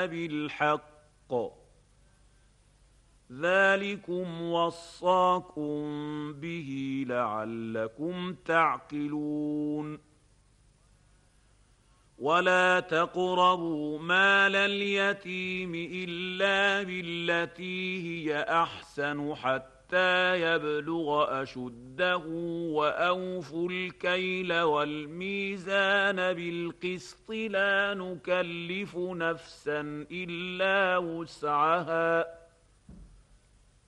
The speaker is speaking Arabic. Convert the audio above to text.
إلا بالحق ذلكم وصاكم به لعلكم تعقلون ولا تقربوا مال اليتيم إلا بالتي هي أحسن حتى يبلغ أشده وأوفوا الكيل والميزان بالقسط لا نكلف نفسا إلا وسعها